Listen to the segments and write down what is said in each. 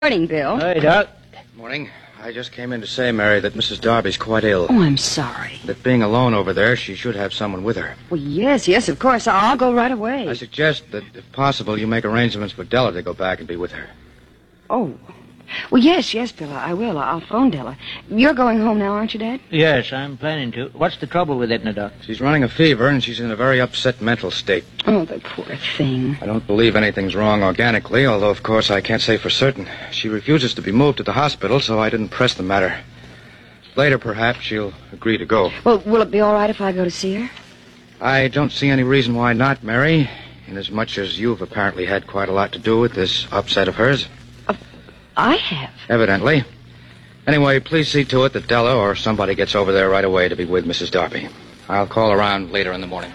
Morning, Bill. Hey, Doc. Morning. I just came in to say, Mary, that Mrs. Darby's quite ill. Oh, I'm sorry. That being alone over there, she should have someone with her. Well, yes, of course. I'll go right away. I suggest that, if possible, you make arrangements for Della to go back and be with her. Oh. Well, yes, Bill, I will. I'll phone Della. You're going home now, aren't you, Dad? Yes, I'm planning to. What's the trouble with Edna, Doc? She's running a fever, and she's in a very upset mental state. Oh, the poor thing. I don't believe anything's wrong organically, although, of course, I can't say for certain. She refuses to be moved to the hospital, so I didn't press the matter. Later, perhaps, she'll agree to go. Well, will it be all right if I go to see her? I don't see any reason why not, Mary, inasmuch as you've apparently had quite a lot to do with this upset of hers. I have. Evidently. Anyway, please see to it that Della or somebody gets over there right away to be with Mrs. Darby. I'll call around later in the morning.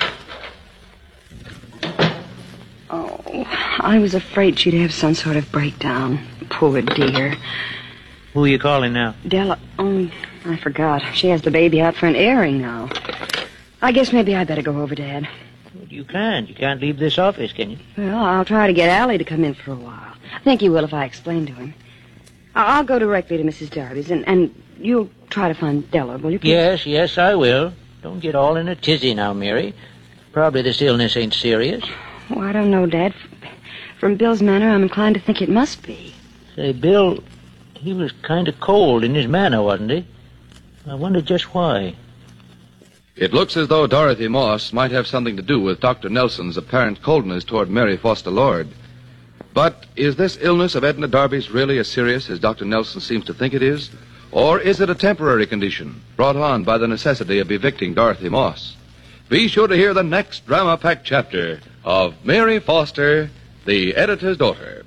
Oh, I was afraid she'd have some sort of breakdown. Poor dear. Who are you calling now? Della. Oh, I forgot. She has the baby out for an airing now. I guess maybe I better go over, Dad. Well, you can't. You can't leave this office, can you? Well, I'll try to get Allie to come in for a while. I think he will if I explain to him. I'll go directly to Mrs. Darby's, and you'll try to find Della, will you, please? Yes, I will. Don't get all in a tizzy now, Mary. Probably this illness ain't serious. Oh, I don't know, Dad. From Bill's manner, I'm inclined to think it must be. Say, Bill, he was kind of cold in his manner, wasn't he? I wonder just why. It looks as though Dorothy Moss might have something to do with Dr. Nelson's apparent coldness toward Mary Foster Lord. But is this illness of Edna Darby's really as serious as Dr. Nelson seems to think it is? Or is it a temporary condition brought on by the necessity of evicting Dorothy Moss? Be sure to hear the next drama-packed chapter of Mary Foster, the editor's daughter.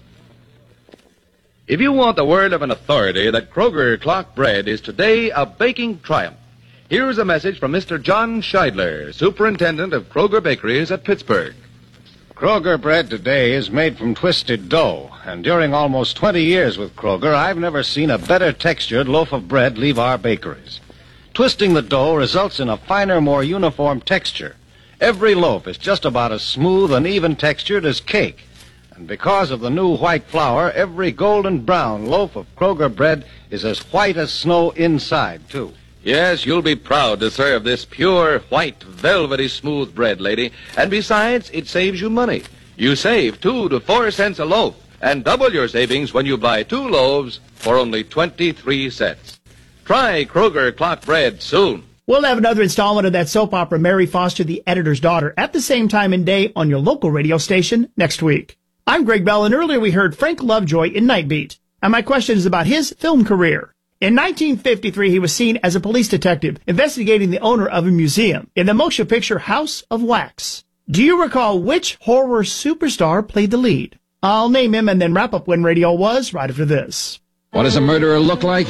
If you want the word of an authority that Kroger clock bread is today a baking triumph, here's a message from Mr. John Scheidler, superintendent of Kroger Bakeries at Pittsburgh. Kroger bread today is made from twisted dough, and during almost 20 years with Kroger, I've never seen a better textured loaf of bread leave our bakeries. Twisting the dough results in a finer, more uniform texture. Every loaf is just about as smooth and even textured as cake. And because of the new white flour, every golden brown loaf of Kroger bread is as white as snow inside, too. Yes, you'll be proud to serve this pure, white, velvety smooth bread, lady. And besides, it saves you money. You save 2 to 4 cents a loaf, and double your savings when you buy 2 loaves for only 23 cents. Try Kroger clock bread soon. We'll have another installment of that soap opera, Mary Foster, the Editor's Daughter, at the same time and day on your local radio station next week. I'm Greg Bell, and earlier we heard Frank Lovejoy in Night Beat. And my question is about his film career. In 1953, he was seen as a police detective investigating the owner of a museum in the motion picture House of Wax. Do you recall which horror superstar played the lead? I'll name him and then wrap up when radio was right after this. What does a murderer look like?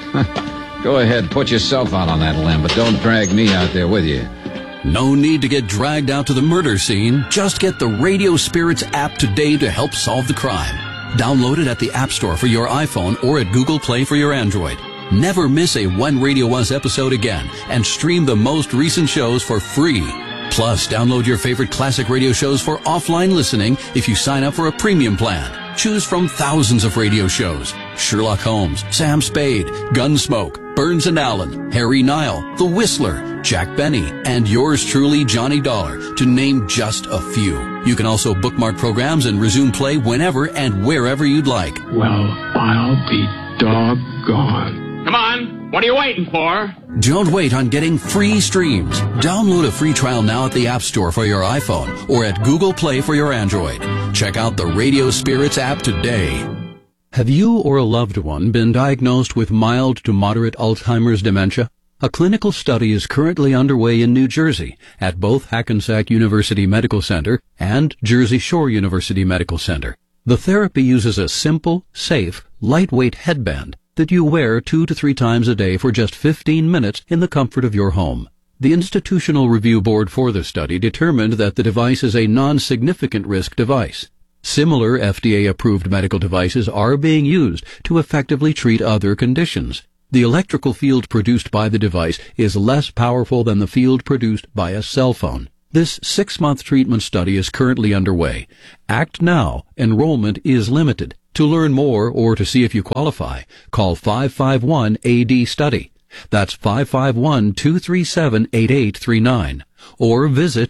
Go ahead, put yourself out on that limb, but don't drag me out there with you. No need to get dragged out to the murder scene. Just get the Radio Spirits app today to help solve the crime. Download it at the App Store for your iPhone or at Google Play for your Android. Never miss a When Radio Was episode again and stream the most recent shows for free. Plus, download your favorite classic radio shows for offline listening if you sign up for a premium plan. Choose from thousands of radio shows: Sherlock Holmes, Sam Spade, Gunsmoke, Burns and Allen, Harry Nile, The Whistler, Jack Benny, and yours truly, Johnny Dollar, to name just a few. You can also bookmark programs and resume play whenever and wherever you'd like. Well, I'll be doggone. Come on, what are you waiting for? Don't wait on getting free streams. Download a free trial now at the App Store for your iPhone or at Google Play for your Android. Check out the Radio Spirits app today. Have you or a loved one been diagnosed with mild to moderate Alzheimer's dementia? A clinical study is currently underway in New Jersey at both Hackensack University Medical Center and Jersey Shore University Medical Center. The therapy uses a simple, safe, lightweight headband that you wear 2 to 3 times a day for just 15 minutes in the comfort of your home. The Institutional Review Board for the study determined that the device is a non-significant risk device. Similar FDA-approved medical devices are being used to effectively treat other conditions. The electrical field produced by the device is less powerful than the field produced by a cell phone. This 6-month treatment study is currently underway. Act now. Enrollment is limited. To learn more or to see if you qualify, call 551-AD-STUDY. That's 551-237-8839. Or visit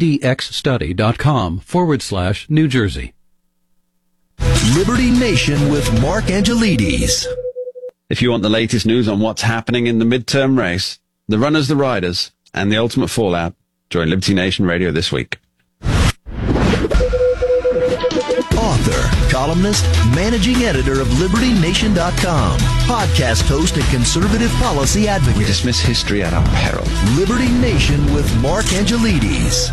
adxstudy.com/New Jersey. Liberty Nation with Mark Angelides. If you want the latest news on what's happening in the midterm race, the runners, the riders, and the ultimate fallout, join Liberty Nation Radio this week. Author, columnist, managing editor of LibertyNation.com, podcast host and conservative policy advocate. We dismiss history at our peril. Liberty Nation with Mark Angelides.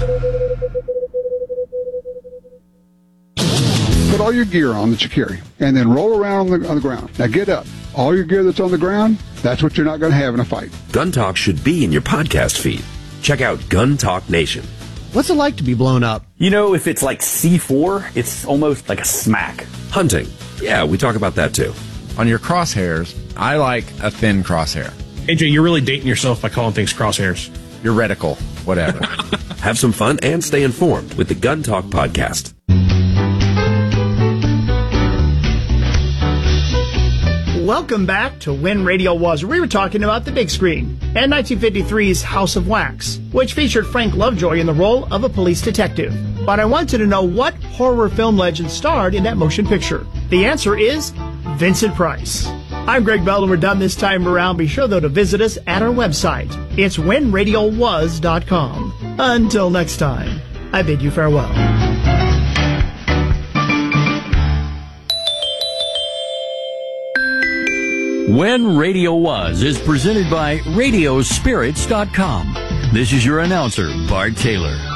Put all your gear on that you carry, and then roll around on the ground. Now get up. All your gear that's on the ground, that's what you're not going to have in a fight. Gun Talk should be in your podcast feed. Check out Gun Talk Nation. What's it like to be blown up? You know, if it's like C4, it's almost like a smack. Hunting. Yeah, we talk about that too. On your crosshairs, I like a thin crosshair. AJ, you're really dating yourself by calling things crosshairs. Your reticle, whatever. Have some fun and stay informed with the Gun Talk podcast. Welcome back to When Radio Was. We were talking about the big screen and 1953's House of Wax, which featured Frank Lovejoy in the role of a police detective. But I wanted to know what horror film legend starred in that motion picture. The answer is Vincent Price. I'm Greg Bell, and we're done this time around. Be sure, though, to visit us at our website. It's whenradiowas.com. Until next time, I bid you farewell. When Radio Was is presented by Radiospirits.com. This is your announcer, Bart Taylor.